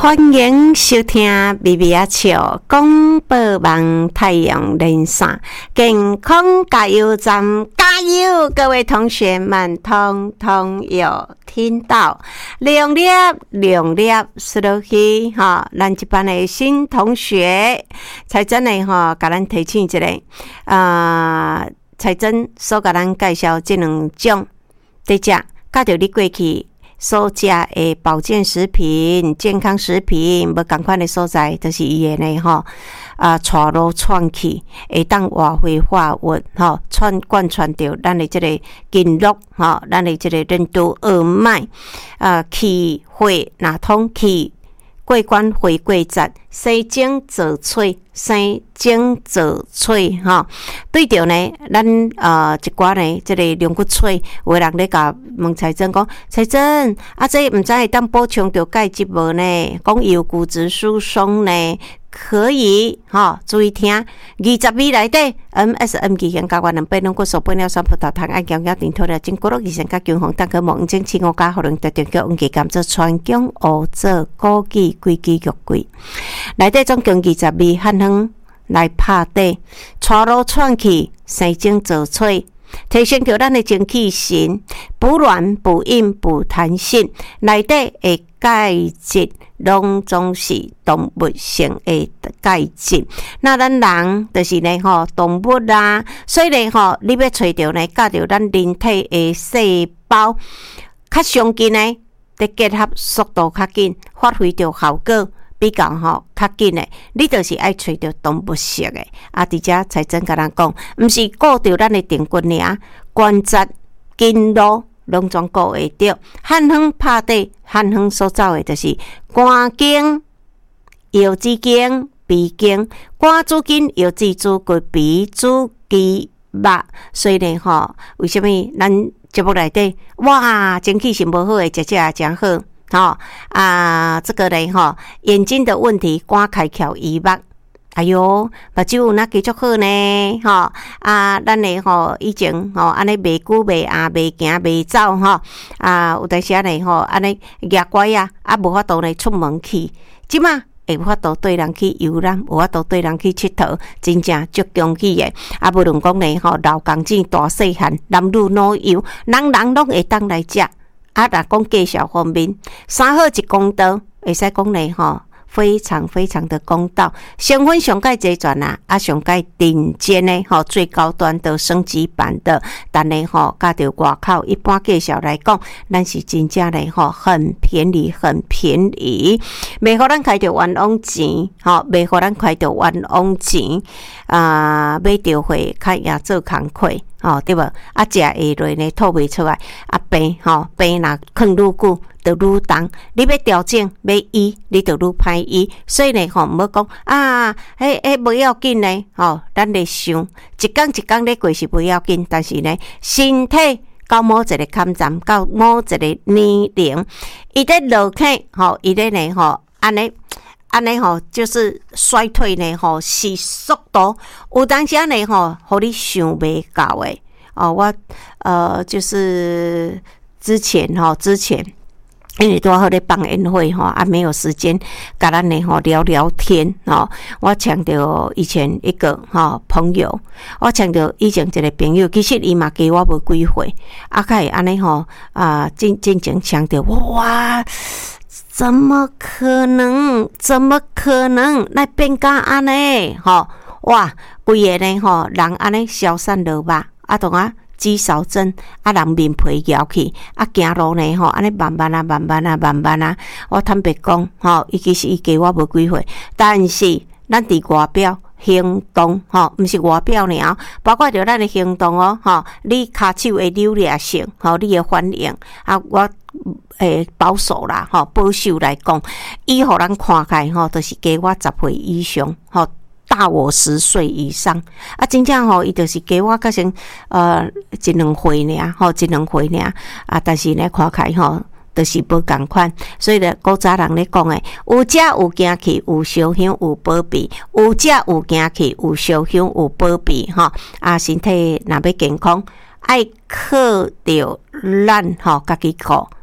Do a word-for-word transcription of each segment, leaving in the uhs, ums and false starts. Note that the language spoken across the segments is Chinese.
欢迎收听微微啊笑广播网太阳连线健康加油站，加油！各位同学们，通通有听到，两粒两粒输落去哈。咱这班的新同学，才真的哈，甲咱提醒一下啊，才真所甲咱介绍这两种，第一，甲着你过去所食的保健食品、健康食品，无同款的所在，就是伊的呢吼啊，带路窜去，会当活血化运吼，串贯穿着咱的这个经络吼，咱的这个任督二脉啊，气血纳通气。过关回过节，生精造髓，生精造髓哈。对着呢，咱呃一寡呢，这个龙骨髓，有人咧甲问彩珍讲，彩珍啊，这毋知会当补充着钙质无呢？讲有骨质疏松呢？可以哈，注意听。二十米内底 ，M S M 二型加元两百两骨素半了三葡萄糖，爱姜姜甜土了金骨肉二成加姜红蛋壳毛五精青五加可能特定叫黄鸡甘蔗川姜乌枣枸杞龟鸡肉桂。内底总共二十米，汉方来拍底，带路窜去，生精造髓。提升着咱的精气神，补卵、补阴、补弹性，内底的钙质拢总是动物性的钙质。那咱人就是呢吼，动物啦，所以呢吼，你要找着呢，教着咱人体的细胞较上紧呢，得结合速度较紧，发挥着效果。比较吼较紧诶，你就是爱找着动物性诶，啊！伫遮才真甲咱讲，毋是顾着咱诶定骨尔，关节、经络拢总顾会着。汉方拍底，汉方所走诶就是肝经、腰子经、鼻经、肝主筋、腰子主骨、鼻主肌肉。所以呢，吼，为什么咱节目内底哇，精气神无好诶，食食也真好。好、哦、啊，这个嘞哈，眼睛的问题，肝开窍医目，哎哟，目睭有哪继续好呢？哈、哦、啊，咱嘞吼以前吼安尼袂久袂啊袂行袂走哈啊，有当时啊嘞吼安尼牙乖啊啊无法度呢出门去，即马会有法度对人去游览，有法度对人去佚佗，真正足恭喜诶！啊，无论讲嘞吼老公子大细汉，男女老幼，人人拢会当来食。啊，若讲介绍方面，三好一公道，会使讲咧吼，非常非常的公道。成分上介齐全啊，啊上介顶尖的吼，最高端的升级版的，但咧吼，甲着外口一般介绍来讲，咱是真正咧吼，很便宜，很便宜，袂互咱开着冤枉钱，吼，袂互咱开着冤枉钱，啊，买着货较也做工课。哦，对无？啊，食下落呢，吐袂出来，啊病吼病若囥愈久，就愈重。你要调整，要医，你就愈歹医。所以呢，吼，毋好讲啊，迄迄无要紧呢，吼，咱咧想，一工一工咧过是不要紧，但是呢，身体到某一个坎站，到某一个年龄，伊咧落去，吼，伊咧呢，吼，安尼。安尼吼，就是衰退呢吼，是速度。有当时呢吼，互你想袂到诶。哦，我呃就是之前吼，之前因为拄好咧办宴会吼，啊没有时间甲咱呢吼聊聊天吼。我强调以前一个吼朋友，我强调以前一个朋友，其实伊嘛加我无几岁，啊，较会安尼吼啊，真真正强调哇。怎么可能？怎么可能来变甲安尼？吼哇，规个呢吼，人安尼消散落吧，啊同啊肌少症，啊人面皮摇去，啊行路呢吼，安尼慢慢啊，慢慢啊，慢慢啊。我坦白讲，吼，伊其实伊加我无几岁，但是咱伫外表行动，吼，毋是外表尔，包括着咱的行动哦，吼，你骹手的扭掠性，吼，你的反应，啊我。诶，保守啦，吼，保守来讲，伊互人看起来吼，都、就是加我十岁以上，吼，大我十岁以上，啊，真正吼，伊就是加我个成呃一两岁尔，吼，一两岁尔，啊，但是呢，看起来吼，就是无共款，所以咧，古早人咧讲诶，有食有行去，有烧香有保庇，有食有行去，有烧香有保庇，吼，啊，身体若要健康，爱靠着咱吼家己顾。哦，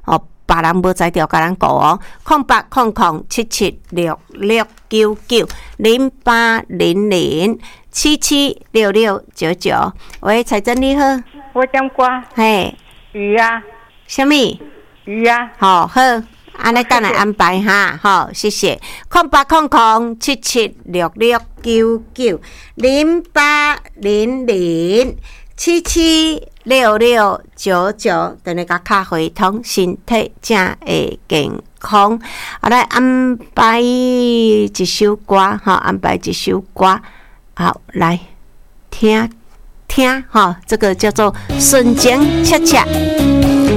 别人无才调甲咱顾哦，空八空空七七六六九九零八零零七七六六九九。喂，彩珍你好， 我讲歌， 嘿， 鱼啊， 什么？ 鱼啊， 好好，安尼等来安排哈，好，谢谢。空八空空七七六六九九零八零零七七六六九九，等你甲卡回通，身体才会健康。啊，来安排一首歌，哈，安排一首歌，好，来听听，哈，这个叫做《瞬间恰恰》。